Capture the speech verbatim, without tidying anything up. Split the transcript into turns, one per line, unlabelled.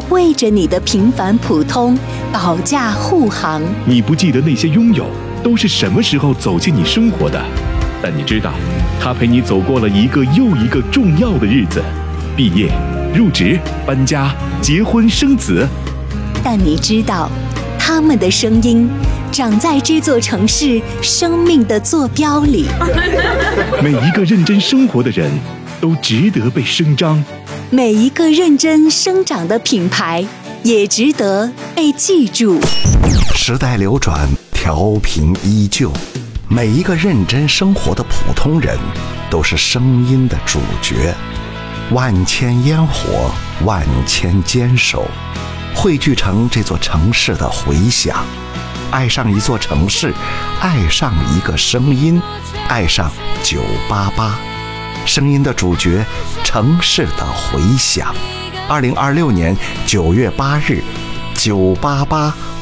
为着你的平凡普通保驾护航。
你不记得那些拥有都是什么时候走进你生活的，但你知道，他陪你走过了一个又一个重要的日子，毕业、入职、搬家、结婚、生子。
但你知道，他们的声音长在这座城市生命的坐标里。
每一个认真生活的人都值得被声张，
每一个认真生长的品牌也值得被记住。
时代流转，调频依旧，每一个认真生活的普通人都是声音的主角。万千烟火，万千坚守，汇聚成这座城市的回响。爱上一座城市，爱上一个声音，爱上九八八，声音的主角，城市的回响。二零二六年九月八日，九八八